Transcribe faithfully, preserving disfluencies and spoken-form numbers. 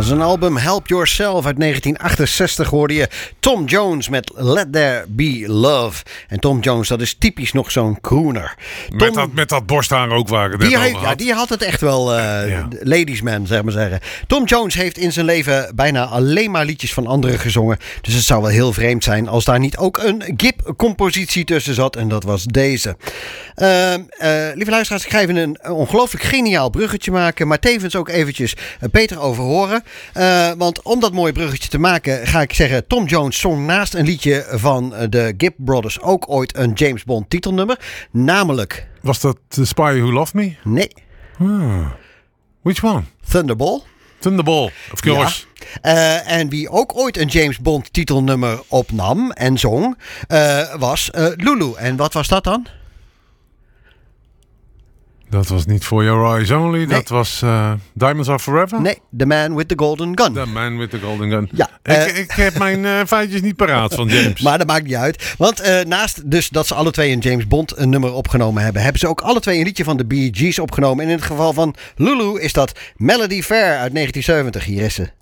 is een album Help Yourself uit negentien achtenzestig hoorde je Tom Jones met Let There Be Love. En Tom Jones, dat is typisch nog zo'n crooner. Tom, met, dat, met dat borsthaar ook waar ik het die, net heeft, over ja, had. die had het echt wel uh, ja. ladiesman, zeg maar zeggen. Tom Jones heeft in zijn leven bijna alleen maar liedjes van anderen gezongen. Dus het zou wel heel vreemd zijn als daar niet ook een Gibb-compositie tussen zat. En dat was deze. Uh, uh, lieve luisteraars, ik ga even een ongelooflijk geniaal bruggetje maken. Maar tevens ook eventjes Peter over horen. Uh, want om dat mooie bruggetje te maken ga ik zeggen... Tom Jones zong naast een liedje van de Gibb Brothers ook ooit een James Bond titelnummer. Namelijk... Was dat The Spy Who Loved Me? Nee. Hmm. Which one? Thunderball. Thunderball, of course. Ja. Uh, en wie ook ooit een James Bond titelnummer opnam en zong, uh, was uh, Lulu. En wat was dat dan? Dat was niet For Your Eyes Only. Nee. Dat was uh, Diamonds Are Forever? Nee, The Man with the Golden Gun. The Man with the Golden Gun. Ja, ik, uh, ik heb mijn uh, feitjes niet paraat van James. Maar dat maakt niet uit. Want uh, naast dus dat ze alle twee een James Bond een nummer opgenomen hebben... hebben ze ook alle twee een liedje van de Bee Gees opgenomen. En in het geval van Lulu is dat Melody Fair uit negentien zeventig. Hier is ze.